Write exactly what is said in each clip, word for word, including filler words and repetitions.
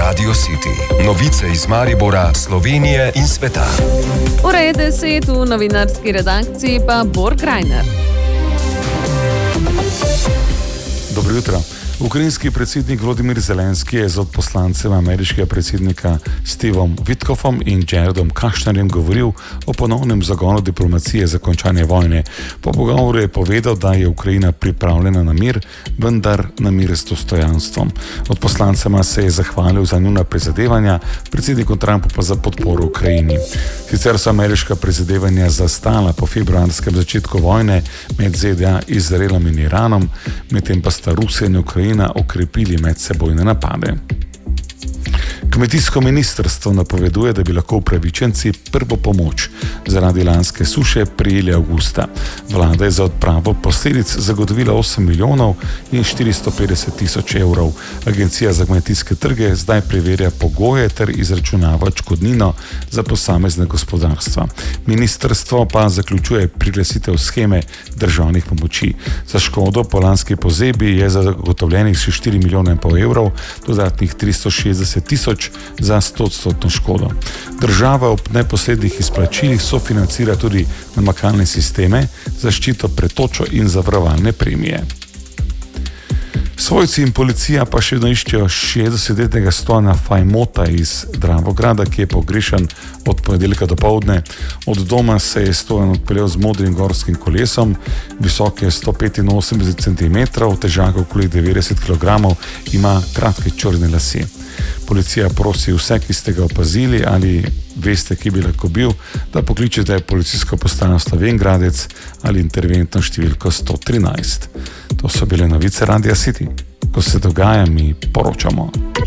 Radio City. Novice iz Maribora, Slovenije in sveta. Ura je deset, v novinarski redakciji pa Bor Krajner. Dobro jutro. Ukrajinski predsednik Volodymyr Zelenski je z odposlancem ameriškega predsednika Stevom Witkofom in Jaredom Kushnerjem govoril o ponovnem zagonu diplomacije za končanje vojne. Po pogovoru je povedal, da je Ukrajina pripravljena na mir, vendar na mir s dostojanstvom. Odposlancema se je zahvalil za njuna prizadevanja, predsedniku Trumpu pa za podporo Ukrajini. Sicer so ameriška prizadevanja zastala po februarskem začetku vojne med Z D A, Izraelom in Iranom, medtem pa sta Rusija in Ukrajina okrepili medsebojne napade. Kmetijsko ministrstvo napoveduje, da bi lahko upravičenci prvo pomoč zaradi lanske suše prejeli avgusta. Vlada je za odpravo posledic zagotovila osem milijonov in štiristo petdeset tisoč evrov. Agencija za kmetijske trge zdaj preverja pogoje ter izračunava odškodnino za posamezne gospodarstva. Ministrstvo pa zaključuje priglasitev sheme državnih pomoči. Za škodo po lanski pozebi je zagotovljenih še štiri milijone in pol evrov, dodatnih tristo šestdeset tisoč za sto odstotno škodo. Država ob neposrednih izplačilih sofinancira tudi namakalne sisteme, zaščito pred točo in zavarovalne premije. Svojci in policija pa še vedno iščejo šestdesetletnega Stojana Fajmota iz Dravograda, ki je pogrešan od ponedeljka do poldne. Od doma se je Stojan odpeljal z modrim gorskim kolesom, visok je sto petinosemdeset centimetrov, težak okoli devetdeset kilogramov, ima kratke črne lase. Policija prosi vse, ki ste ga opazili ali veste, ki bi lahko bil, da pokličete policijsko postajo Slovenj Gradec ali interventno številko sto trinajst. To so bile novice Radia City. Ko se dogaja, mi poročamo.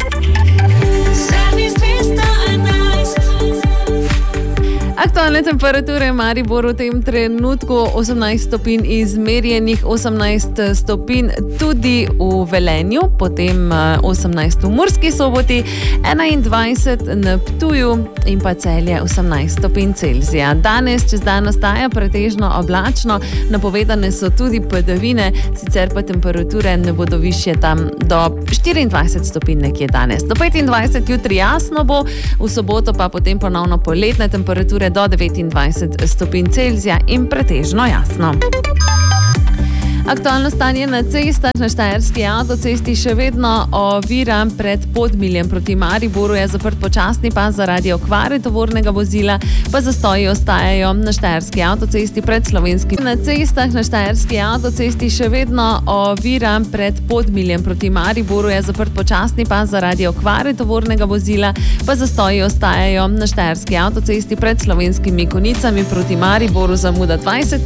Aktualne temperature v Mariboru v tem trenutku osemnajst stopinj izmerjenih, osemnajst stopinj tudi v Velenju, potem osemnajst v Murski Soboti, enaindvajset na Ptuju in pa Celje osemnajst stopinj Celzija. Danes čez dan ostaja pretežno oblačno, napovedane so tudi padavine, sicer pa temperature ne bodo višje tam do štiriindvajset stopinj nekje danes. Do petindvajset jutri jasno bo, v soboto pa potem ponovno poletne temperature do devetindvajset stopinj Celzija in pretežno jasno. Aktualno stanje na cestah. Na štajerski avtocesti še vedno ovira pred Podmiljem proti Mariboru, je zaprt počasni pas zaradi okvare tovornega vozila, pa zastoji ostajajo na štajerski avtocesti pred Slovenskim. Na cestah na štajerski avtocesti še vedno ovira pred Podmiljem proti Mariboru, je zaprt počasni pas zaradi okvare tovornega vozila, pa zastoji ostajajo na štajerski avtocesti pred Slovenskimi Konicami proti Mariboru, zamuda dvajset